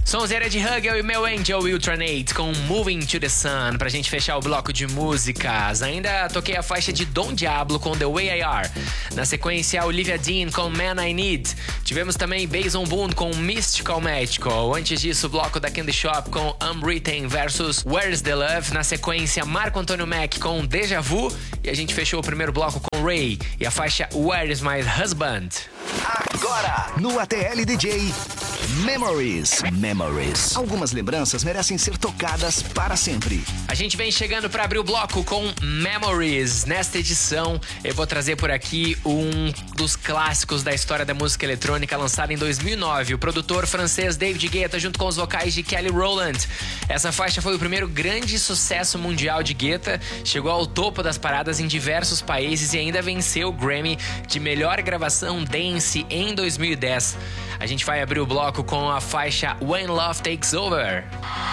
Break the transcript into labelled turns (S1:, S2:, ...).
S1: Sonzeira de Hugel e meu Angel Ultranate com Moving to the Sun pra gente fechar o bloco de músicas. Ainda toquei a faixa de Don Diablo com The Way I Are. Na sequência, Olivia Dean com Man I Need. Tivemos também Bason Boone com Mystical Magical. Antes disso, o bloco da Candy Shop com Unwritten versus Where's the Love. Na sequência, Marco Antônio Mack com Deja Vu. E a gente fechou o primeiro bloco com Ray e a faixa Where is My Husband.
S2: Agora, no ATL DJ, Memories. Algumas lembranças merecem ser tocadas para sempre.
S1: A gente vem chegando para abrir o bloco com Memories. Nesta edição, eu vou trazer por aqui um dos clássicos da história da música eletrônica, lançado em 2009. O produtor francês David Guetta, junto com os vocais de Kelly Rowland. Essa faixa foi o primeiro grande sucesso mundial de Guetta, chegou ao topo das paradas em diversos países e ainda venceu o Grammy de melhor gravação dance em 2010. A gente vai abrir o bloco com a faixa When Love Takes Over.